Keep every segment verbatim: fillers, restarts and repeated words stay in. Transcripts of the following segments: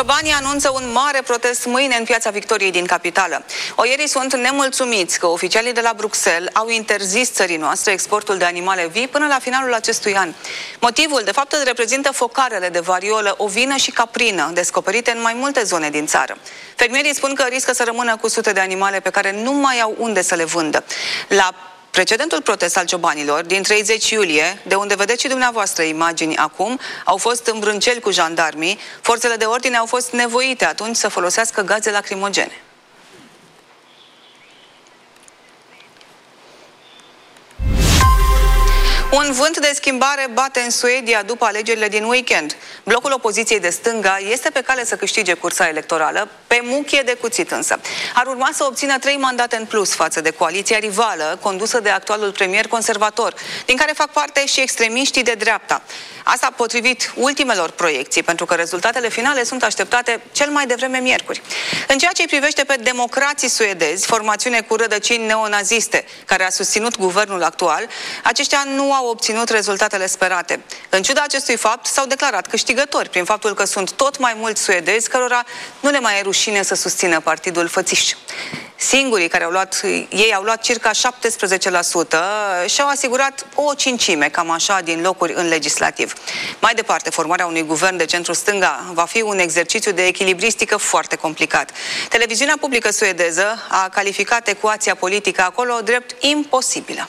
Ciobanii anunță un mare protest mâine în Piața Victoriei din capitală. Oierii sunt nemulțumiți că oficialii de la Bruxelles au interzis țării noastre exportul de animale vii până la finalul acestui an. Motivul, de fapt, îl reprezintă focarele de variolă ovină și caprină, descoperite în mai multe zone din țară. Fermierii spun că riscă să rămână cu sute de animale pe care nu mai au unde să le vândă. La precedentul protest al ciobanilor din treizeci iulie, de unde vedeți și dumneavoastră imagini acum, au fost îmbrânceli cu jandarmii, forțele de ordine au fost nevoite atunci să folosească gaze lacrimogene. Un vânt de schimbare bate în Suedia după alegerile din weekend. Blocul opoziției de stânga este pe cale să câștige cursa electorală, pe muchie de cuțit însă. Ar urma să obțină trei mandate în plus față de coaliția rivală, condusă de actualul premier conservator, din care fac parte și extremiștii de dreapta. Asta potrivit ultimelor proiecții, pentru că rezultatele finale sunt așteptate cel mai devreme miercuri. În ceea ce îi privește pe democrații suedezi, formațiune cu rădăcini neonaziste, care a susținut guvernul actual, aceștia nu au obținut rezultatele sperate. În ciuda acestui fapt, s-au declarat câștigători prin faptul că sunt tot mai mulți suedezi cărora nu le mai e rușine să susțină partidul fățiș. Singurii care au luat, ei au luat circa șaptesprezece la sută și au asigurat o cincime, cam așa, din locuri în legislativ. Mai departe, formarea unui guvern de centru-stânga va fi un exercițiu de echilibristică foarte complicat. Televiziunea publică suedeză a calificat ecuația politică acolo drept imposibilă.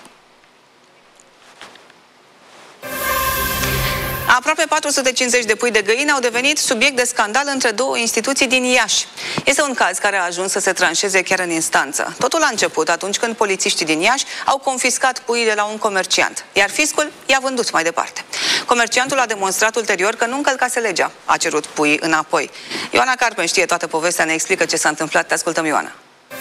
Aproape patru sute cincizeci de pui de găină au devenit subiect de scandal între două instituții din Iași. Este un caz care a ajuns să se tranșeze chiar în instanță. Totul a început atunci când polițiștii din Iași au confiscat puii de la un comerciant, iar fiscul i-a vândut mai departe. Comerciantul a demonstrat ulterior că nu încălcase legea. A cerut puii înapoi. Ioana Carpen știe toată povestea, ne explică ce s-a întâmplat. Te ascultăm, Ioana.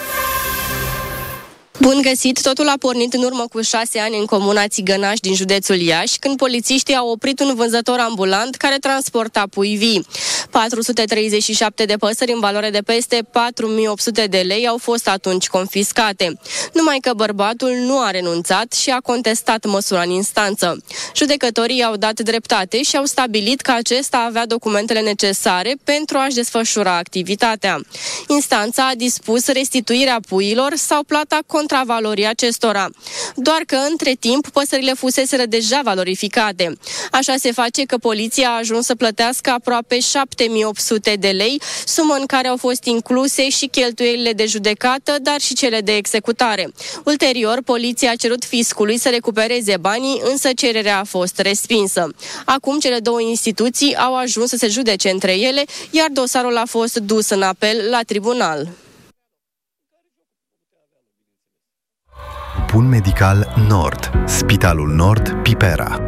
Bun găsit! Totul a pornit în urmă cu șase ani în comuna Țigănaș din județul Iași, când polițiștii au oprit un vânzător ambulant care transporta pui vii. patru sute treizeci și șapte de păsări în valoare de peste patru mii opt sute de lei au fost atunci confiscate. Numai că bărbatul nu a renunțat și a contestat măsura în instanță. Judecătorii au dat dreptate și au stabilit că acesta avea documentele necesare pentru a-și desfășura activitatea. Instanța a dispus restituirea puiilor sau plata contravalorii acestora. Doar că, între timp, păsările fuseseră deja valorificate. Așa se face că poliția a ajuns să plătească aproape șapte mii opt sute de lei, sumă în care au fost incluse și cheltuielile de judecată, dar și cele de executare. Ulterior, poliția a cerut fiscului să recupereze banii, însă cererea a fost respinsă. Acum, cele două instituții au ajuns să se judece între ele, iar dosarul a fost dus în apel la tribunal. Bun Medical Nord, Spitalul Nord, Pipera.